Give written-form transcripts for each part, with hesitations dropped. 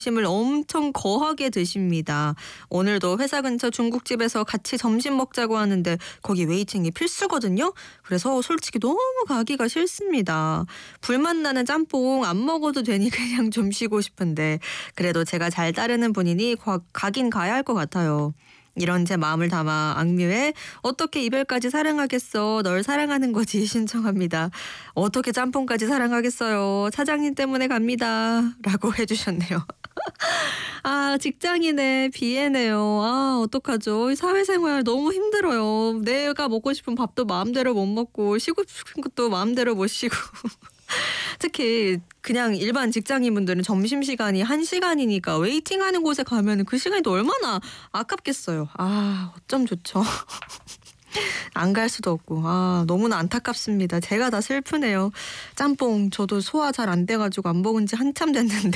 점심을 엄청 거하게 드십니다. 오늘도 회사 근처 중국집에서 같이 점심 먹자고 하는데 거기 웨이팅이 필수거든요. 그래서 솔직히 너무 가기가 싫습니다. 불맛 나는 짬뽕 안 먹어도 되니 그냥 좀 쉬고 싶은데 그래도 제가 잘 따르는 분이니 가긴 가야 할 것 같아요. 이런 제 마음을 담아 악뮤에 어떻게 이별까지 사랑하겠어 널 사랑하는 거지 신청합니다. 어떻게 짬뽕까지 사랑하겠어요. 사장님 때문에 갑니다. 라고 해주셨네요. 아, 직장인의 비애네요. 아, 어떡하죠. 이 사회생활 너무 힘들어요. 내가 먹고 싶은 밥도 마음대로 못 먹고 쉬고 싶은 것도 마음대로 못 쉬고. 특히 그냥 일반 직장인분들은 점심시간이 1시간이니까 웨이팅하는 곳에 가면 그 시간이 또 얼마나 아깝겠어요. 아, 어쩜 좋죠. 안 갈 수도 없고. 아, 너무나 안타깝습니다. 제가 다 슬프네요. 짬뽕 저도 소화 잘 안 돼가지고 안 먹은 지 한참 됐는데.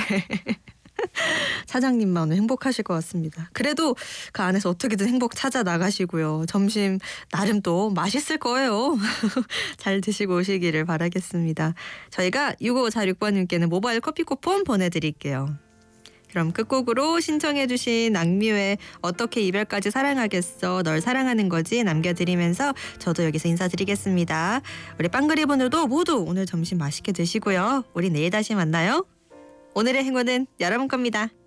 사장님만 행복하실 것 같습니다. 그래도 그 안에서 어떻게든 행복 찾아 나가시고요. 점심 나름 또 맛있을 거예요. 잘 드시고 오시기를 바라겠습니다. 저희가 6546번님께는 모바일 커피 쿠폰 보내드릴게요. 그럼 끝곡으로 신청해주신 악뮤의 어떻게 이별까지 사랑하겠어 널 사랑하는 거지 남겨드리면서 저도 여기서 인사드리겠습니다. 우리 빵그리 분들도 모두 오늘 점심 맛있게 드시고요. 우리 내일 다시 만나요. 오늘의 행운은 여러분 겁니다.